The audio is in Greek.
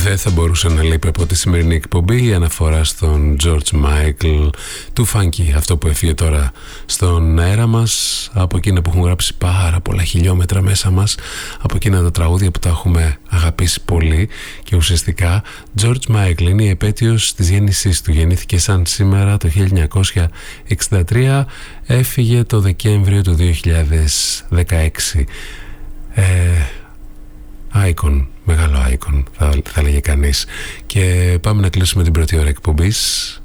Δεν θα μπορούσε να λείπει από τη σημερινή εκπομπή η αναφορά στον George Michael, του Funky, αυτό που έφυγε τώρα στον αέρα μας, από εκείνα που έχουν γράψει πάρα πολλά χιλιόμετρα μέσα μας, από εκείνα τα τραγούδια που τα έχουμε αγαπήσει πολύ. Και ουσιαστικά George Michael είναι η επέτειος της γέννησής του. Γεννήθηκε σαν σήμερα το 1963, έφυγε το Δεκέμβριο του 2016. Icon, μεγάλο icon θα λέγε κανείς. Και πάμε να κλείσουμε την πρώτη ώρα εκπομπής